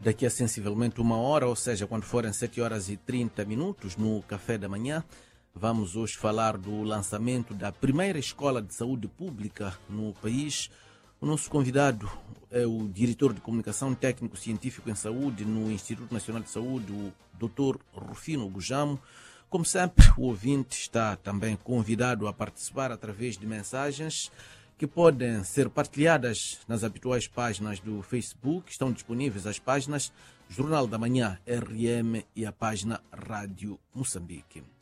daqui a sensivelmente 1 hora, ou seja, quando forem 7h30 no café da manhã. Vamos hoje falar do lançamento da primeira escola de saúde pública no país. O nosso convidado é o diretor de comunicação técnico-científico em saúde no Instituto Nacional de Saúde, o Dr. Rufino Gujamo. Como sempre, o ouvinte está também convidado a participar através de mensagens que podem ser partilhadas nas habituais páginas do Facebook. Estão disponíveis as páginas Jornal da Manhã RM e a página Rádio Moçambique.